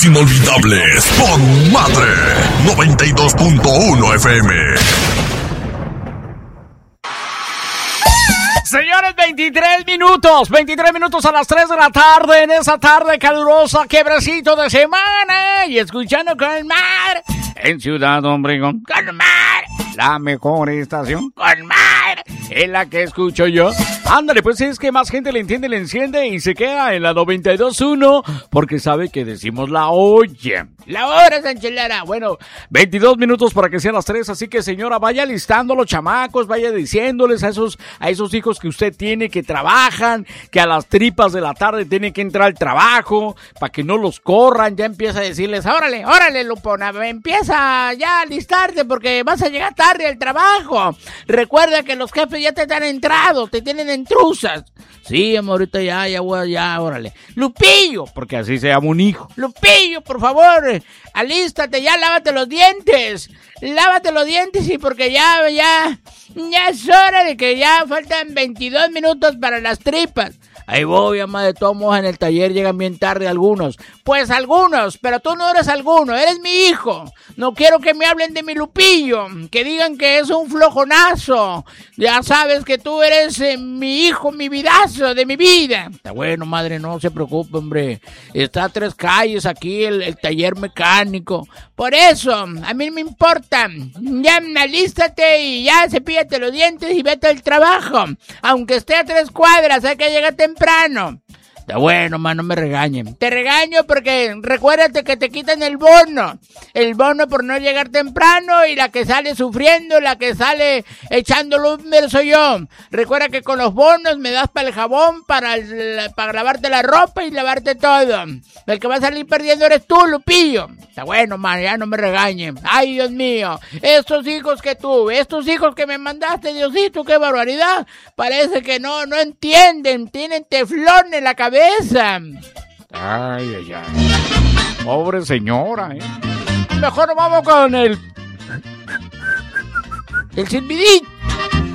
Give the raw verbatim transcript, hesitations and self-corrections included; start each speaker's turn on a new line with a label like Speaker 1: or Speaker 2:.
Speaker 1: inolvidables con Madre noventa y dos punto uno F M.
Speaker 2: Señores, veintitrés minutos, veintitrés minutos a las tres de la tarde, en esa tarde calurosa, quebrecito de semana, y escuchando con el mar, en Ciudad Obregón, con el mar, la mejor estación, con el mar, es la que escucho yo. Ándale, pues es que más gente le entiende, le enciende y se queda en la noventa y dos punto uno, porque sabe que decimos la oye. La hora, Sanchelera. Bueno, veintidós minutos para que sean las tres, así que señora, vaya listando a los chamacos, vaya diciéndoles a esos, a esos hijos que usted tiene que trabajan, que a las tripas de la tarde tienen que entrar al trabajo, para que no los corran. Ya empieza a decirles, órale, órale, Lupona, empieza ya a listarte porque vas a llegar tarde al trabajo. Recuerda que los jefes ya te han entrado, te tienen intrusas. Sí, amorita, ya, ya, ya, órale. Lupillo, porque así se llama un hijo. Lupillo, por favor, alístate ya, lávate los dientes. Lávate los dientes y porque ya, ya, ya es hora de que ya faltan veintidós minutos para las tripas. Ahí voy, ama, de todos modos en el taller llegan bien tarde algunos. Pues algunos, pero tú no eres alguno, eres mi hijo. No quiero que me hablen de mi Lupillo, que digan que es un flojonazo. Ya sabes que tú eres eh, mi hijo, mi vidazo de mi vida. Está bueno, madre, no se preocupe, hombre. Está a tres calles aquí el, el taller mecánico. Por eso, a mí me importa. Ya alístate y ya cepíllate los dientes y vete al trabajo. Aunque esté a tres cuadras, hay que llegar temprano. Está bueno, man, no me regañen. Te regaño porque recuérdate que te quitan el bono. El bono por no llegar temprano y la que sale sufriendo, la que sale echando lumbre soy yo. Recuerda que con los bonos me das para el jabón, para, el, para lavarte la ropa y lavarte todo. El que va a salir perdiendo eres tú, Lupillo. Está bueno, man, ya no me regañen. Ay, Dios mío, estos hijos que tuve, estos hijos que me mandaste, Diosito, qué barbaridad. Parece que no, no entienden, tienen teflón en la cabeza. Ay, ay, ay. Pobre señora, ¿eh? Mejor vamos con el... El silbidito.